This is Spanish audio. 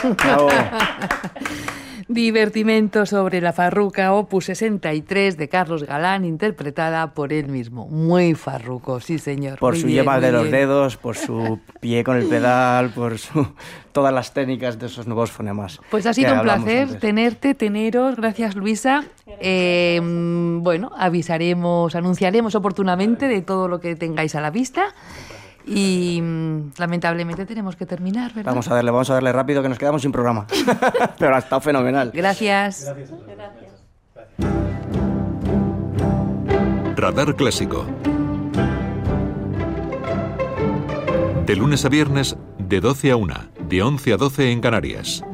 Bravo. Divertimento sobre la farruca, opus 63 de Carlos Galán, interpretada por él mismo. Muy farruco, sí señor. Por muy su bien, yema de muy los bien. dedos, por su pie con el pedal, por todas las técnicas de esos nuevos fonemas. Pues ha que sido un hablamos placer antes. teneros. Gracias, Luisa. Bueno, anunciaremos oportunamente de todo lo que tengáis a la vista. Y lamentablemente tenemos que terminar, ¿verdad? Vamos a darle rápido que nos quedamos sin programa. Pero ha estado fenomenal. Gracias. Radar Clásico. De lunes a viernes, de 12 a 1, de 11 a 12 en Canarias.